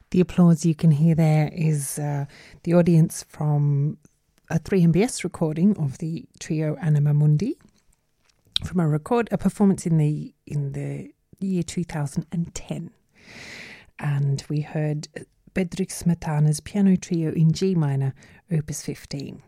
The applause you can hear there is the audience from a 3MBS recording of the trio Anima Mundi from a performance in the year 2010. And we heard Bedřich Smetana's piano trio in G minor, opus 15.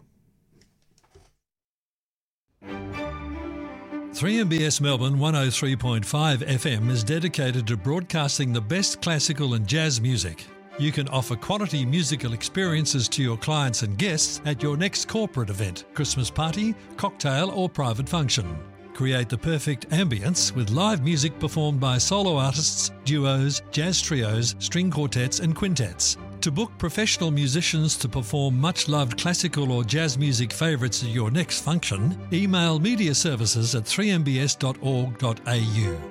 3MBS Melbourne 103.5 FM is dedicated to broadcasting the best classical and jazz music. You can offer quality musical experiences to your clients and guests at your next corporate event, Christmas party, cocktail or private function. Create the perfect ambience with live music performed by solo artists, duos, jazz trios, string quartets and quintets. To book professional musicians to perform much-loved classical or jazz music favourites at your next function, email mediaservices@3mbs.org.au.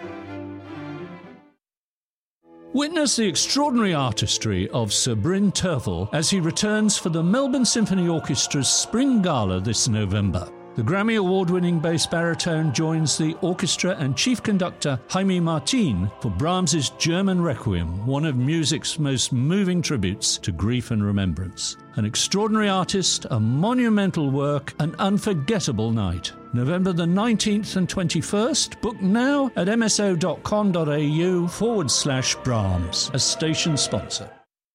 Witness the extraordinary artistry of Sir Bryn Terfel as he returns for the Melbourne Symphony Orchestra's Spring Gala this November. The Grammy Award-winning bass baritone joins the orchestra and chief conductor Jaime Martin for Brahms's German Requiem, one of music's most moving tributes to grief and remembrance. An extraordinary artist, a monumental work, an unforgettable night. November the 19th and 21st. Book now at mso.com.au/Brahms, a station sponsor.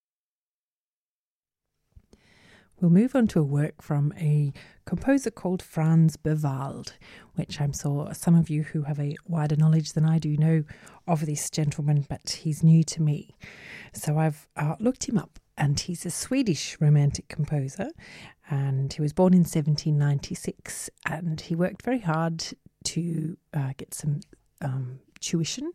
We'll move on to a work from a composer called Frans Bewald, which I'm sure some of you who have a wider knowledge than I do know of this gentleman, but he's new to me. So I've looked him up, and he's a Swedish romantic composer, and he was born in 1796, and he worked very hard to get some tuition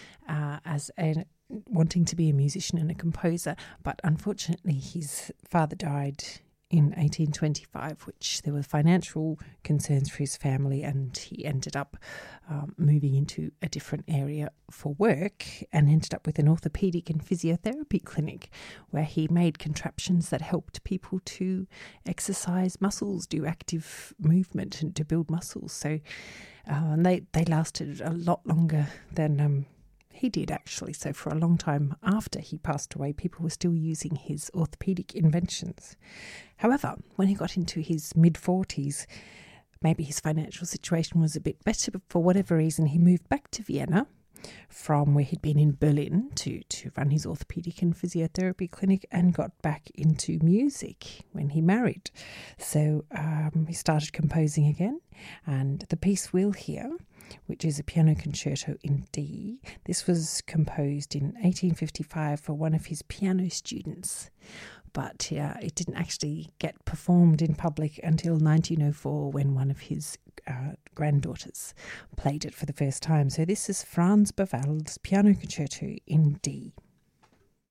wanting to be a musician and a composer, but unfortunately his father died in 1825, which there were financial concerns for his family, and he ended up moving into a different area for work and ended up with an orthopaedic and physiotherapy clinic where he made contraptions that helped people to exercise muscles, do active movement and to build muscles. So and they lasted a lot longer than he did, actually. So for a long time after he passed away, people were still using his orthopaedic inventions. However, when he got into his mid-40s, maybe his financial situation was a bit better, but for whatever reason, he moved back to Vienna from where he'd been in Berlin to run his orthopaedic and physiotherapy clinic, and got back into music when he married. So he started composing again, and the piece we'll hear, which is a piano concerto in D. This was composed in 1855 for one of his piano students, but it didn't actually get performed in public until 1904 when one of his granddaughters played it for the first time. So this is Frans Bewald's piano concerto in D.